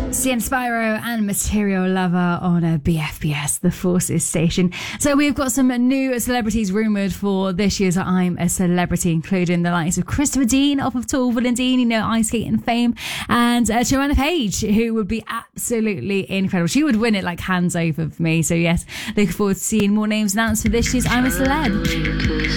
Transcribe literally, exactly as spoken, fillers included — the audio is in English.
Cian Spyro and Material Lover on a B F B S, the Forces station. So we've got some new celebrities rumoured for this year's I'm a Celebrity, including the likes of Christopher Dean off of Tall and Dean, you know, ice skating fame, and uh, Joanna Page, who would be absolutely incredible. She would win it like hands over for me. So yes, looking forward to seeing more names announced for this year's I'm a Celeb.